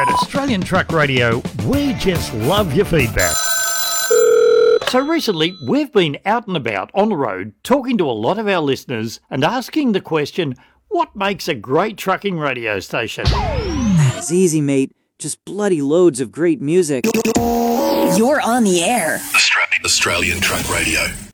At Australian Truck Radio, we just love your feedback. So recently, we've been out and about on the road talking to a lot of our listeners and asking the question, what makes a great trucking radio station? It's easy, mate. Just bloody loads of great music. You're on the air. Australian Truck Radio.